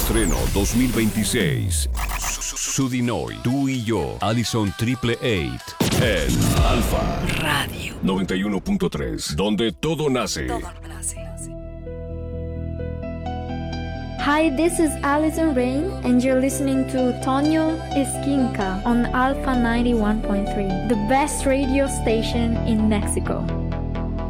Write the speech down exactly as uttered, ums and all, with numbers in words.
Estreno dos mil veintiséis. Sudinoy, tú y yo, Allison Triple Eight. En Alfa Radio noventa y uno punto tres, donde todo nace. Todo nace. Hi, this is Alison Rain, and you're listening to Tonio Esquinca on Alpha ninety-one point three, the best radio station in Mexico.